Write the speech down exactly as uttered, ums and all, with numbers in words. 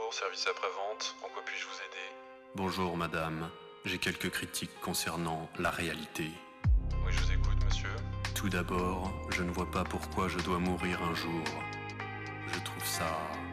Bonjour, service après-vente, en quoi puis-je vous aider? Bonjour madame, j'ai quelques critiques concernant la réalité. Oui, je vous écoute, monsieur. Tout d'abord, je ne vois pas pourquoi je dois mourir un jour. Je trouve ça